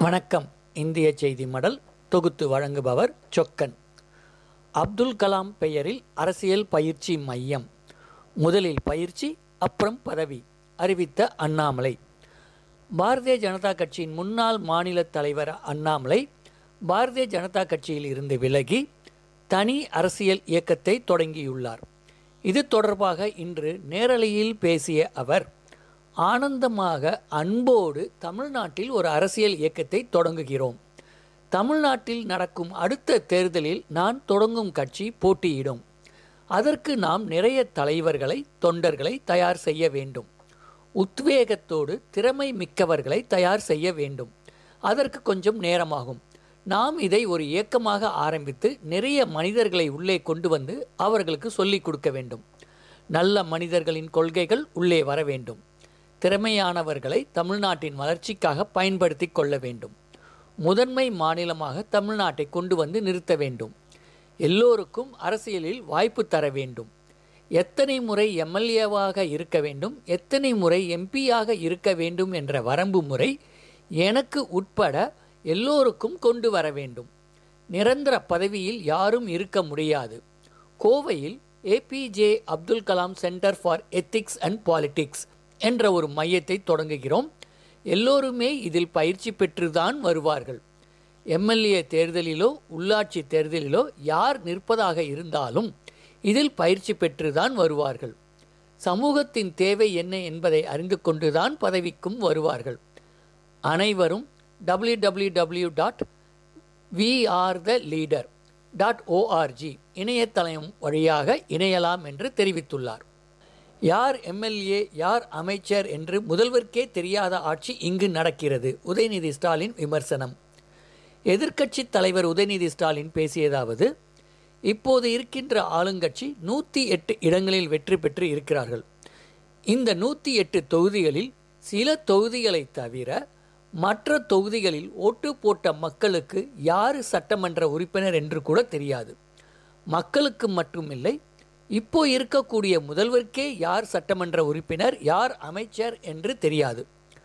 வணக்கம். இந்திய செய்தி மடல் தொகுத்து வழங்குபவர் சொக்கன். அப்துல் கலாம் பெயரில் அரசியல் பயிற்சி மையம். முதலில் பயிற்சி, அப்புறம் பதவி அறிவித்த அண்ணாமலை. பாரதிய ஜனதா கட்சியின் முன்னாள் மாநில தலைவர் அண்ணாமலை பாரதிய ஜனதா கட்சியில் இருந்து விலகி தனி அரசியல் இயக்கத்தை தொடங்கியுள்ளார். இது தொடர்பாக இன்று நேரலையில் பேசிய அவர், ஆனந்தமாக அன்போடு தமிழ்நாட்டில் ஒரு அரசியல் இயக்கத்தை தொடங்குகிறோம். தமிழ்நாட்டில் நடக்கும் அடுத்த தேர்தலில் நான் தொடங்கும் கட்சி போட்டியிடும். அதற்கு நாம் நிறைய தலைவர்களை, தொண்டர்களை தயார் செய்ய வேண்டும். உத்வேகத்தோடு திறமை மிக்கவர்களை தயார் செய்ய வேண்டும். அதற்கு கொஞ்சம் நேரமாகும். நாம் இதை ஒரு இயக்கமாக ஆரம்பித்து நிறைய மனிதர்களை உள்ளே கொண்டு வந்து அவர்களுக்கு சொல்லிக் கொடுக்க வேண்டும். நல்ல மனிதர்களின் கொள்கைகள் உள்ளே வர வேண்டும். திறமையானவர்களை தமிழ்நாட்டின் வளர்ச்சிக்காக பயன்படுத்தி கொள்ள வேண்டும். முதன்மை மாநிலமாக தமிழ்நாட்டை கொண்டு வந்து நிறுத்த வேண்டும். எல்லோருக்கும் அரசியலில் வாய்ப்பு தர வேண்டும். எத்தனை முறை எம்எல்ஏவாக இருக்க வேண்டும், எத்தனை முறை எம்பியாக இருக்க வேண்டும் என்ற வரம்பு முறை எனக்கு உட்பட எல்லோருக்கும் கொண்டு வர வேண்டும். நிரந்தர பதவியில் யாரும் இருக்க முடியாது. கோவையில் APJ Abdul Kalam centre for ethics and politics என்ற ஒரு மையத்தை தொடங்குகிறோம். எல்லோருமே இதில் பயிற்சி பெற்றுதான் வருவார்கள். எம்எல்ஏ தேர்தலிலோ உள்ளாட்சி தேர்தலிலோ யார் நிற்பதாக இருந்தாலும் இதில் பயிற்சி பெற்றுதான் வருவார்கள். சமூகத்தின் தேவை என்ன என்பதை அறிந்து கொண்டுதான் பதவிக்கும் வருவார்கள். அனைவரும் www.wearetheleader.org இணையதளம் வழியாக இணையலாம் என்று தெரிவித்துள்ளார். யார் எம்எல்ஏ, யார் அமைச்சர் என்று முதல்வருக்கே தெரியாத ஆட்சி இங்கு நடக்கிறது. உதயநிதி ஸ்டாலின் விமர்சனம். எதிர்க்கட்சி தலைவர் உதயநிதி ஸ்டாலின் பேசியதாவது, இப்போது இருக்கின்ற ஆளுங்கட்சி 108 இடங்களில் வெற்றி பெற்று இருக்கிறார்கள். இந்த 108 தொகுதிகளில் சில தொகுதிகளை தவிர மற்ற தொகுதிகளில் ஓட்டு போட்ட மக்களுக்கு யார் சட்டமன்ற உறுப்பினர் என்று கூட தெரியாது. மக்களுக்கு மட்டுமில்லை, இப்போ இருக்கக்கூடிய முதல்வருக்கே யார் சட்டமன்ற உறுப்பினர், யார் அமைச்சர் என்று தெரியாது.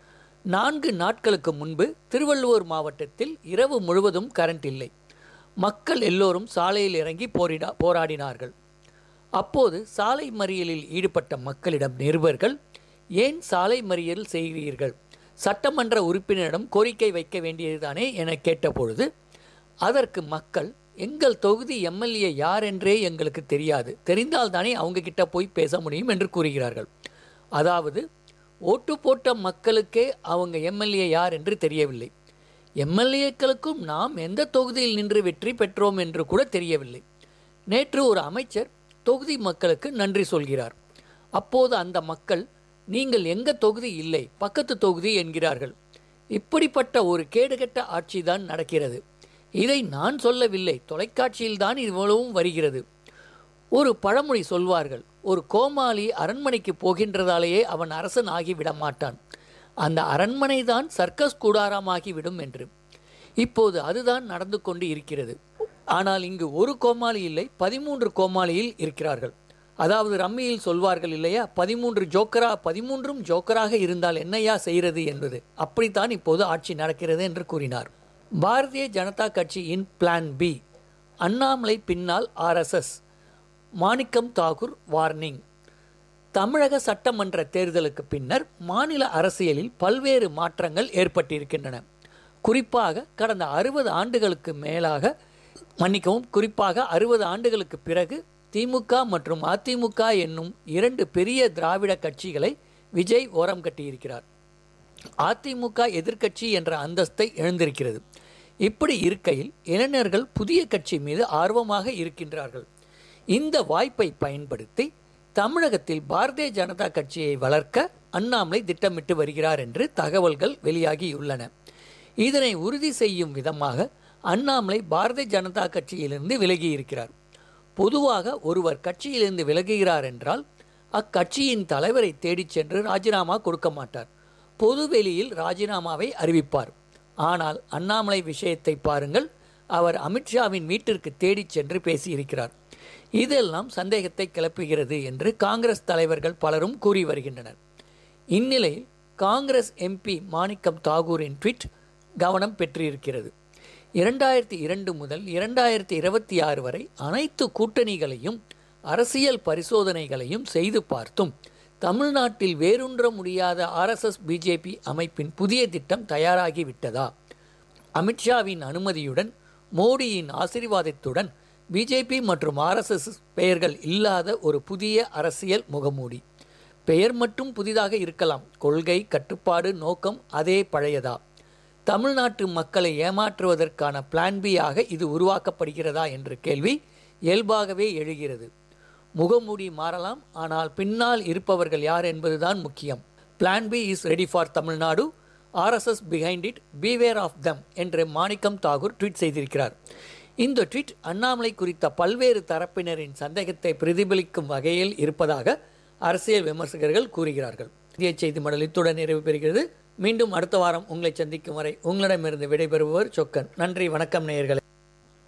4 நாட்களுக்கு முன்பு திருவள்ளூர் மாவட்டத்தில் இரவு முழுவதும் கரண்ட் இல்லை. மக்கள் எல்லோரும் சாலையில் இறங்கி போராடினார்கள். அப்போது சாலை மறியலில் ஈடுபட்ட மக்களிடம் நிருபர்கள், ஏன் சாலை மறியல் செய்கிறீர்கள், சட்டமன்ற உறுப்பினரிடம் கோரிக்கை வைக்க வேண்டியதுதானே என கேட்டபொழுது, அதற்கு மக்கள், எங்கள் தொகுதி எம்எல்ஏ யார் என்றே எங்களுக்கு தெரியாது, தெரிந்தால்தானே அவங்க கிட்ட போய் பேச முடியும் என்று கூறுகிறார்கள். அதாவது ஓட்டு போட்ட மக்களுக்கே அவங்க எம்எல்ஏ யார் என்று தெரியவில்லை. எம்எல்ஏக்களுக்கும் நாம் எந்த தொகுதியில் நின்று வெற்றி பெற்றோம் என்று கூட தெரியவில்லை. நேற்று ஒரு அமைச்சர் தொகுதி மக்களுக்கு நன்றி சொல்கிறார். அப்போது அந்த மக்கள், நீங்கள் எங்க தொகுதி இல்லை, பக்கத்து தொகுதி என்கிறார்கள். இப்படிப்பட்ட ஒரு கேடுகெட்ட ஆட்சிதான் நடக்கிறது. இதை நான் சொல்லவில்லை, தொலைக்காட்சியில்தான் இவ்வளவும் வருகிறது. ஒரு பழமொழி சொல்வார்கள், ஒரு கோமாளி அரண்மனைக்கு போகின்றதாலேயே அவன் அரசன் ஆகிவிட மாட்டான், அந்த அரண்மனை தான் சர்க்கஸ் கூடாரமாகிவிடும் என்று. இப்போது அதுதான் நடந்து கொண்டு இருக்கிறது. ஆனால் இங்கு ஒரு கோமாளி இல்லை, 13 கோமாளியில் இருக்கிறார்கள். அதாவது ரம்மியில் சொல்வார்கள் இல்லையா, 13 ஜோக்கரா, 13ம் ஜோக்கராக இருந்தால் என்னையா செய்கிறது என்பது, அப்படித்தான் இப்போது ஆட்சி நடக்கிறது என்று கூறினார். பாரதிய ஜனதா கட்சியின் பிளான் பி, அண்ணாமலை பின்னால் ஆர்எஸ்எஸ். மாணிக்கம் தாகூர் வார்னிங். தமிழக சட்டமன்ற தேர்தலுக்கு பின்னர் மாநில அரசியலில் பல்வேறு மாற்றங்கள் ஏற்பட்டிருக்கின்றன. குறிப்பாக கடந்த 60 ஆண்டுகளுக்கு குறிப்பாக 60 ஆண்டுகளுக்கு பிறகு திமுக மற்றும் அதிமுக என்னும் 2 பெரிய திராவிட கட்சிகளை விஜய் ஓரம் கட்டியிருக்கிறார். அதிமுக எதிர்க்கட்சி என்ற அந்தஸ்தை இழந்திருக்கிறது. இப்படி இருக்கையில் இளைஞர்கள் புதிய கட்சி மீது ஆர்வமாக இருக்கின்றார்கள். இந்த வாய்ப்பை பயன்படுத்தி தமிழகத்தில் பாரதிய ஜனதா கட்சியை வளர்க்க அண்ணாமலை திட்டமிட்டு வருகிறார் என்று தகவல்கள் வெளியாகியுள்ளன. இதனை உறுதி செய்யும் விதமாக அண்ணாமலை பாரதிய ஜனதா கட்சியிலிருந்து விலகி இருக்கிறார். பொதுவாக ஒருவர் கட்சியிலிருந்து விலகுகிறார் என்றால் அக்கட்சியின் தலைவரை தேடிச் சென்று ராஜினாமா கொடுக்க மாட்டார். பொதுவெளியில் ராஜினாமாவை அறிவிப்பார். ஆனால் அண்ணாமலை விஷயத்தை பாருங்கள், அவர் அமித்ஷாவின் வீட்டிற்கு தேடிச் சென்று பேசியிருக்கிறார். இதெல்லாம் சந்தேகத்தை கிளப்புகிறது என்று காங்கிரஸ் தலைவர்கள் பலரும் கூறி வருகின்றனர். இந்நிலையில் காங்கிரஸ் எம்பி மாணிக்கம் தாகூரின் ட்வீட் கவனம் பெற்றிருக்கிறது. 2002 முதல் 2026 வரை அனைத்து கூட்டணிகளையும் அரசியல் பரிசோதனைகளையும் செய்து பார்த்தும் தமிழ்நாட்டில் வேரூன்ற முடியாத ஆர்எஸ்எஸ் பிஜேபி அமைப்பின் புதிய திட்டம் தயாராகிவிட்டதா? அமித்ஷாவின் அனுமதியுடன், மோடியின் ஆசீர்வாதத்துடன் பிஜேபி மற்றும் ஆர்எஸ்எஸ் பெயர்கள் இல்லாத ஒரு புதிய அரசியல் முகமூடி. பெயர் மட்டும் புதிதாக இருக்கலாம், கொள்கை, கட்டுப்பாடு, நோக்கம் அதே பழையதா? தமிழ்நாட்டு மக்களை ஏமாற்றுவதற்கான பிளான் பி ஆக இது உருவாக்கப்படுகிறதா என்ற கேள்வி இயல்பாகவே எழுகிறது. முகமூடி மாறலாம், ஆனால் பின்னால் இருப்பவர்கள் யார் என்பதுதான் முக்கியம். Plan B is ready for Tamil Nadu, RSS behind it, beware of them என்று மாணிக்கம் தாகூர் ட்வீட் செய்திருக்கிறார். இந்த ட்வீட் அண்ணாமலை குறித்த பல்வேறு தரப்பினரின் சந்தேகத்தை பிரதிபலிக்கும் வகையில் இருப்பதாக அரசியல் விமர்சகர்கள் கூறுகிறார்கள். இந்திய செய்தி மடல் இத்துடன் நிறைவு பெறுகிறது. மீண்டும் அடுத்த வாரம் உங்களை சந்திக்கும் வரை உங்களிடமிருந்து விடைபெறுபவர் சொக்கன். நன்றி, வணக்கம் நேயர்களே.